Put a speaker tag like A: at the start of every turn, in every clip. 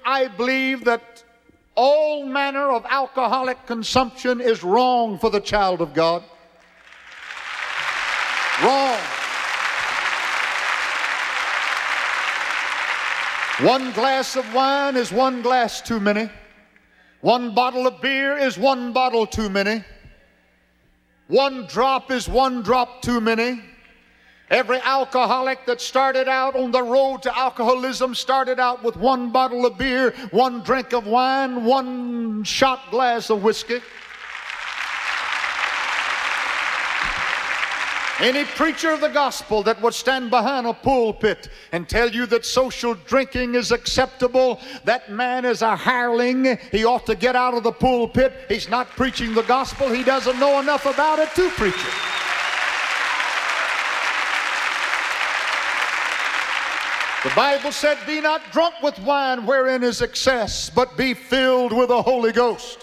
A: I believe that all manner of alcoholic consumption is wrong for the child of God. Wrong. One glass of wine is one glass too many. One bottle of beer is one bottle too many. One drop is one drop too many. Every alcoholic that started out on the road to alcoholism started out with one bottle of beer, one drink of wine, one shot glass of whiskey. Any preacher of the gospel that would stand behind a pulpit and tell you that social drinking is acceptable, that man is a hireling. He ought to get out of the pulpit. He's not preaching the gospel. He doesn't know enough about it to preach it. The Bible said, "Be not drunk with wine wherein is excess, but be filled with the Holy Ghost."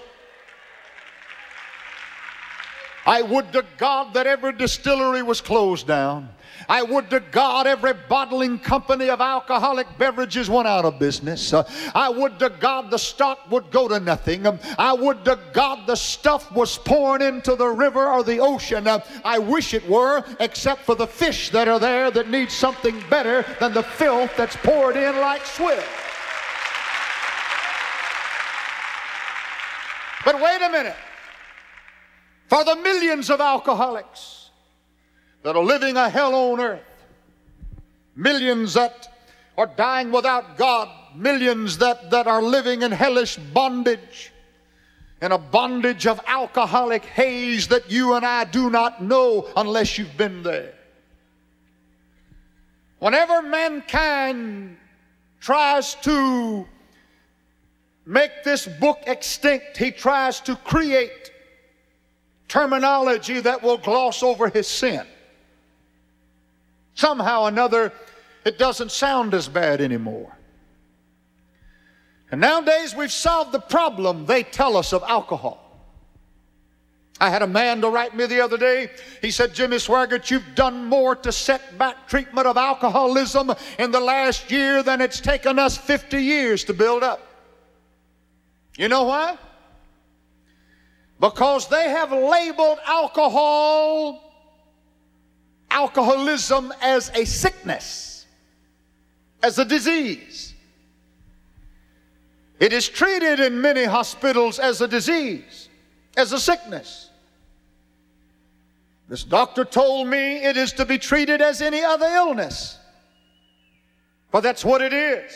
A: I would to God that every distillery was closed down. I would to God every bottling company of alcoholic beverages went out of business. I would to God the stock would go to nothing. I would to God the stuff was pouring into the river or the ocean. I wish it were, except for the fish that are there that need something better than the filth that's poured in like swill. But wait a minute. For the millions of alcoholics that are living a hell on earth, millions that are dying without God, millions that are living in hellish bondage, in a bondage of alcoholic haze that you and I do not know unless you've been there. Whenever mankind tries to make this book extinct, he tries to create terminology that will gloss over his sin. Somehow or another, it doesn't sound as bad anymore. And nowadays we've solved the problem, they tell us, of alcohol. I had a man to write me the other day. He said, "Jimmy Swaggart, you've done more to set back treatment of alcoholism in the last year than it's taken us 50 years to build up." You know why? Because they have labeled alcoholism as a sickness, as a disease. It is treated in many hospitals as a disease, as a sickness. This doctor told me it is to be treated as any other illness, for that's what it is.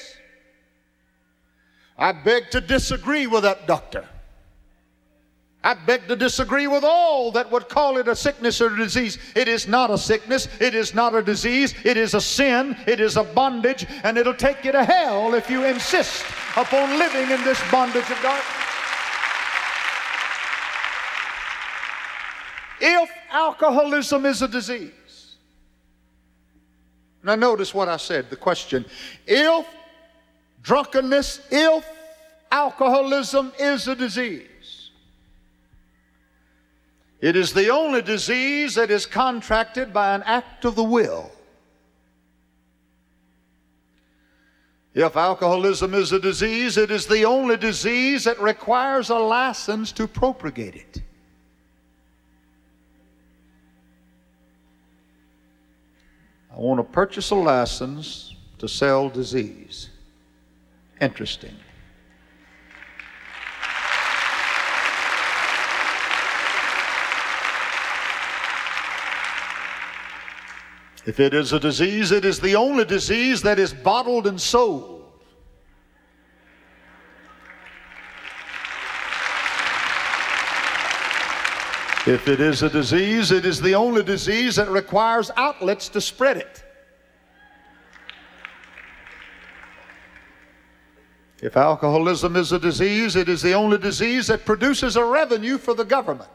A: I beg to disagree with that doctor. I beg to disagree with all that would call it a sickness or a disease. It is not a sickness. It is not a disease. It is a sin. It is a bondage. And it'll take you to hell if you insist upon living in this bondage of darkness. If alcoholism is a disease, now notice what I said, the question. If drunkenness, if alcoholism is a disease, it is the only disease that is contracted by an act of the will. If alcoholism is a disease, it is the only disease that requires a license to propagate it. I want to purchase a license to sell disease. Interesting. If it is a disease, it is the only disease that is bottled and sold. If it is a disease, it is the only disease that requires outlets to spread it. If alcoholism is a disease, it is the only disease that produces a revenue for the government.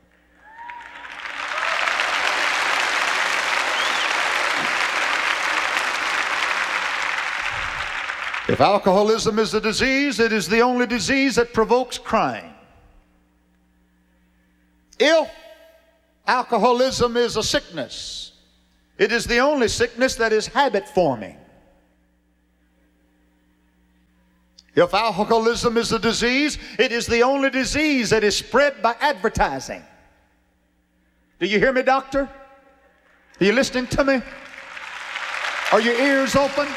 A: If alcoholism is a disease, it is the only disease that provokes crime. If alcoholism is a sickness, it is the only sickness that is habit forming. If alcoholism is a disease, it is the only disease that is spread by advertising. Do you hear me, doctor? Are you listening to me? Are your ears open?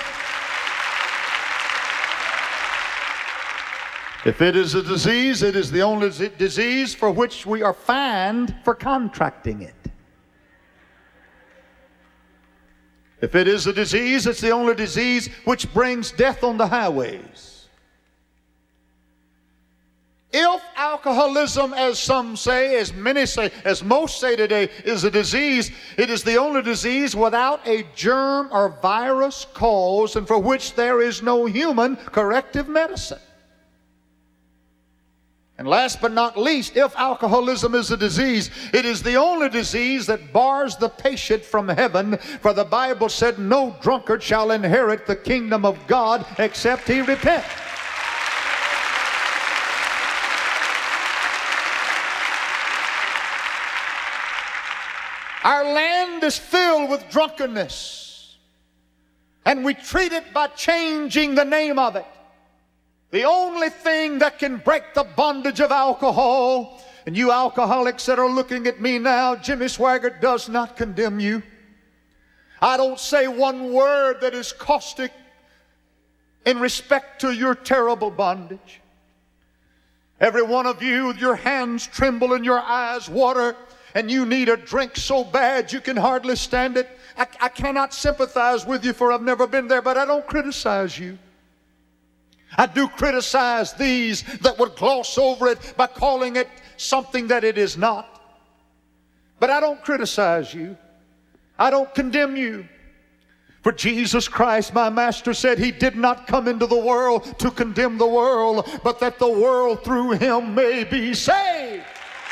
A: If it is a disease, it is the only disease for which we are fined for contracting it. If it is a disease, it's the only disease which brings death on the highways. If alcoholism, as some say, as many say, as most say today, is a disease, it is the only disease without a germ or virus cause and for which there is no human corrective medicine. And last but not least, if alcoholism is a disease, it is the only disease that bars the patient from heaven, for the Bible said, no drunkard shall inherit the kingdom of God except he repent. Our land is filled with drunkenness, and we treat it by changing the name of it. The only thing that can break the bondage of alcohol, and you alcoholics that are looking at me now, Jimmy Swaggart does not condemn you. I don't say one word that is caustic in respect to your terrible bondage. Every one of you, your hands tremble and your eyes water, and you need a drink so bad you can hardly stand it. I cannot sympathize with you, for I've never been there, but I don't criticize you. I do criticize these that would gloss over it by calling it something that it is not. But I don't criticize you. I don't condemn you. For Jesus Christ, my master, said he did not come into the world to condemn the world, but that the world through him may be saved.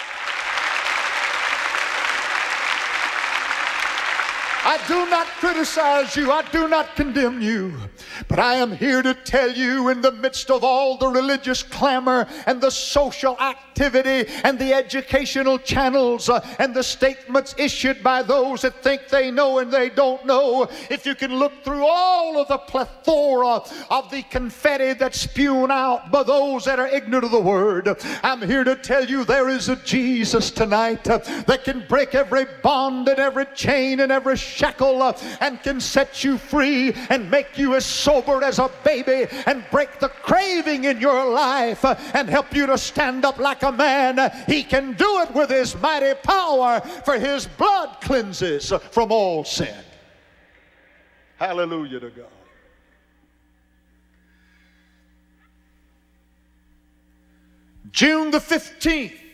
A: I do not criticize you. I do not condemn you. But I am here to tell you, in the midst of all the religious clamor and the social activity and the educational channels and the statements issued by those that think they know and they don't know, if you can look through all of the plethora of the confetti that's spewed out by those that are ignorant of the word, I'm here to tell you there is a Jesus tonight that can break every bond and every chain and every shackle and can set you free and make you as sober as a baby and break the craving in your life and help you to stand up like a man. He can do it with his mighty power, for his blood cleanses from all sin. Hallelujah to God. June the 15th,